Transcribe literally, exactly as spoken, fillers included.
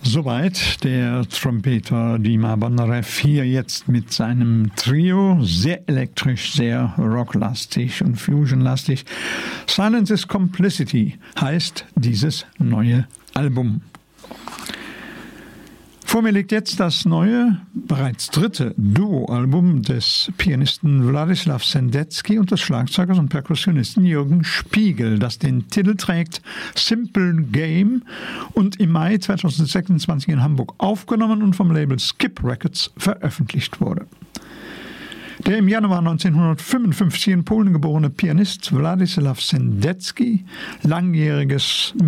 Soweit der Trompeter Dima Bondarev hier jetzt mit seinem Trio, sehr elektrisch, sehr rocklastig und fusionlastig. Silence is Complicity heißt dieses neue Album. Vor mir liegt jetzt das neue, bereits dritte Duo-Album des Pianisten Wladislaw Sendetsky und des Schlagzeugers und Perkussionisten Jürgen Spiegel, das den Titel trägt Simple Game und im Mai zweitausendsechsundzwanzig in Hamburg aufgenommen und vom Label Skip Records veröffentlicht wurde. Der im Januar neunzehnhundertfünfundfünfzig in Polen geborene Pianist Wladislaw Sendetsky, langjähriges